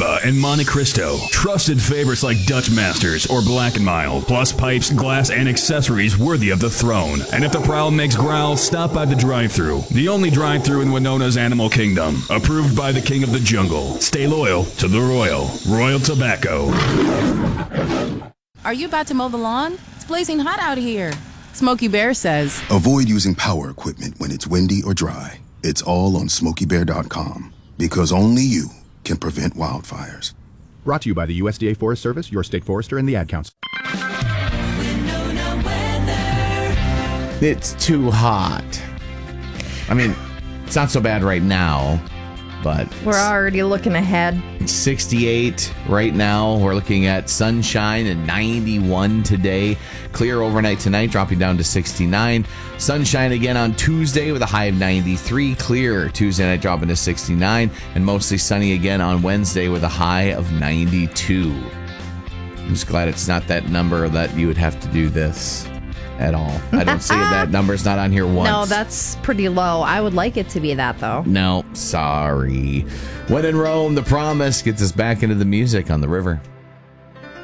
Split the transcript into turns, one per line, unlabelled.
Saba and Monte Cristo. Trusted favorites like Dutch Masters or Black & Mild. Plus pipes, glass, and accessories worthy of the throne. And if the prowl makes growl, stop by the drive-thru. The only drive-thru in Winona's Animal Kingdom. Approved by the King of the Jungle. Stay loyal to the Royal. Royal Tobacco.
Are you about to mow the lawn? It's blazing hot out here. Smokey Bear says,
avoid using power equipment when it's windy or dry. It's all on SmokeyBear.com. Because only you can prevent wildfires.
Brought to you by the USDA Forest Service, your state forester, and the Ad Council.
It's too hot. I mean, it's not so bad right now, but
we're already looking ahead.
68 right now. We're looking at sunshine and 91 today. Clear overnight tonight, dropping down to 69. Sunshine again on Tuesday with a high of 93. Clear Tuesday night, dropping to 69. And mostly sunny again on Wednesday with a high of 92. I'm just glad it's not that number that you would have to do this at all. I don't see that number's not on here once.
No, that's pretty low. I would like it to be that, though.
No, sorry. When in Rome, The Promise gets us back into the music on the river.